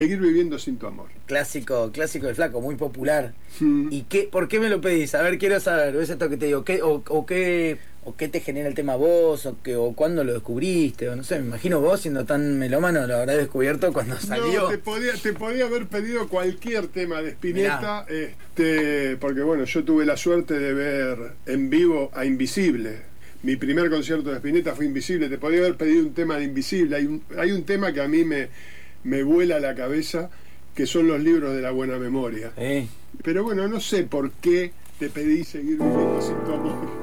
Seguir viviendo sin tu amor. Clásico, clásico del Flaco, muy popular. Mm. ¿Y por qué me lo pedís? A ver, quiero saber, ¿es esto que te digo? ¿O qué te genera el tema vos? ¿O cuándo lo descubriste? O no sé, me imagino vos siendo tan melómano lo habrás descubierto cuando salió. No, te podía haber pedido cualquier tema de Spinetta, porque bueno, yo tuve la suerte de ver en vivo a Invisible. Mi primer concierto de Spinetta fue Invisible. Te podía haber pedido un tema de Invisible. Hay un tema que a mí me vuela la cabeza, que son los libros de la buena memoria. Pero bueno, no sé por qué te pedí seguir viviendo sin tu amor.